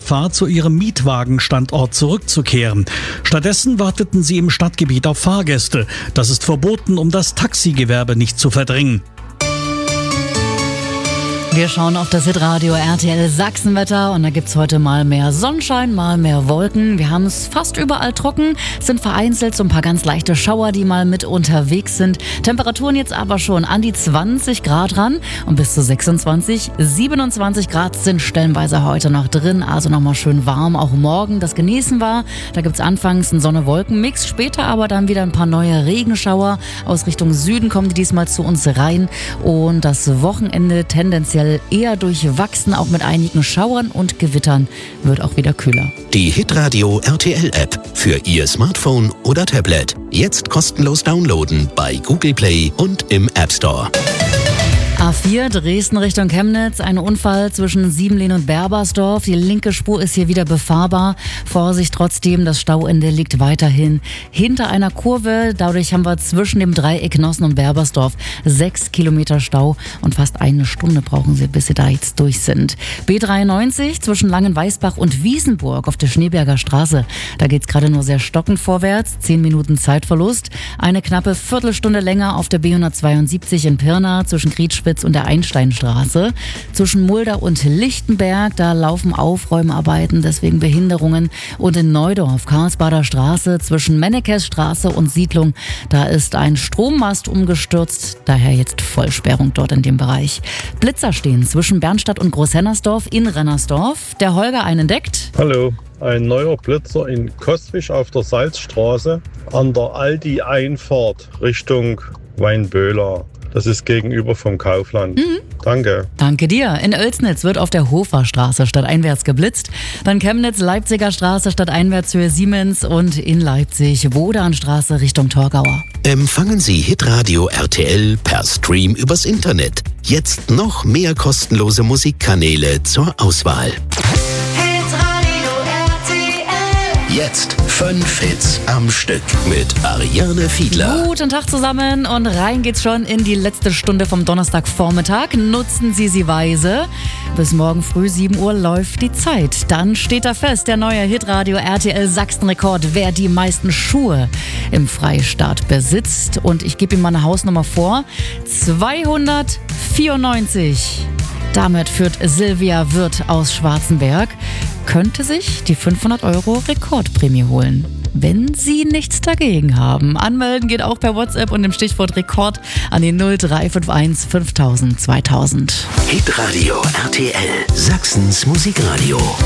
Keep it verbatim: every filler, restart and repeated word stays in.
Gefahr, zu ihrem Mietwagenstandort zurückzukehren. Stattdessen warteten sie im Stadtgebiet auf Fahrgäste. Das ist verboten, um das Taxigewerbe nicht zu verdrängen. Wir schauen auf das Hitradio R T L Sachsenwetter und da gibt's heute mal mehr Sonnenschein, mal mehr Wolken. Wir haben es fast überall trocken, es sind vereinzelt so ein paar ganz leichte Schauer, die mal mit unterwegs sind. Temperaturen jetzt aber schon an die zwanzig Grad ran und bis zu sechsundzwanzig, siebenundzwanzig Grad sind stellenweise heute noch drin. Also nochmal schön warm, auch morgen, das genießen wir. Da gibt's anfangs einen Sonne-Wolken-Mix, später aber dann wieder ein paar neue Regenschauer. Aus Richtung Süden kommen die diesmal zu uns rein und das Wochenende tendenziell eher durchwachsen, auch mit einigen Schauern und Gewittern, wird auch wieder kühler. Die Hitradio R T L App für Ihr Smartphone oder Tablet. Jetzt kostenlos downloaden bei Google Play und im App Store. A vier Dresden Richtung Chemnitz, ein Unfall zwischen Siebenlehn und Berbersdorf. Die linke Spur ist hier wieder befahrbar. Vorsicht trotzdem, das Stauende liegt weiterhin hinter einer Kurve. Dadurch haben wir zwischen dem Dreieck Nossen und Berbersdorf sechs Kilometer Stau und fast eine Stunde brauchen Sie, bis Sie da jetzt durch sind. B dreiundneunzig zwischen Langenweisbach und Wiesenburg auf der Schneeberger Straße. Da geht's gerade nur sehr stockend vorwärts, zehn Minuten Zeitverlust. Eine knappe Viertelstunde länger auf der B hundertzweiundsiebzig in Pirna zwischen Grietschwitz und der Einsteinstraße. Zwischen Mulda und Lichtenberg, da laufen Aufräumarbeiten, deswegen Behinderungen. Und in Neudorf, Karlsbader Straße, zwischen Mennekesstraße und Siedlung, da ist ein Strommast umgestürzt, daher jetzt Vollsperrung dort in dem Bereich. Blitzer stehen zwischen Bernstadt und Großhennersdorf in Rennersdorf. Der Holger einen entdeckt. Hallo, ein neuer Blitzer in Kostwig auf der Salzstraße an der Aldi-Einfahrt Richtung Weinböhler. Das ist gegenüber vom Kaufland. Mhm. Danke. Danke dir. In Oelsnitz wird auf der Hoferstraße stadteinwärts geblitzt. Dann Chemnitz, Leipziger Straße stadteinwärts Höhe Siemens und in Leipzig Wodanstraße Richtung Torgauer. Empfangen Sie Hitradio R T L per Stream übers Internet. Jetzt noch mehr kostenlose Musikkanäle zur Auswahl. Jetzt fünf Hits am Stück mit Ariane Fiedler. Guten Tag zusammen und rein geht's schon in die letzte Stunde vom Donnerstagvormittag. Nutzen Sie sie weise. Bis morgen früh sieben Uhr läuft die Zeit. Dann steht da fest, der neue Hitradio R T L Sachsen-Rekord, wer die meisten Schuhe im Freistaat besitzt. Und ich gebe Ihnen mal eine Hausnummer vor. zweihundertvierundneunzig. Damit führt Silvia Wirth aus Schwarzenberg, könnte sich die fünfhundert Euro Rekordprämie holen, wenn Sie nichts dagegen haben. Anmelden geht auch per WhatsApp und dem Stichwort Rekord an die null drei fünf eins fünftausend zweitausend. Hitradio R T L, Sachsens Musikradio.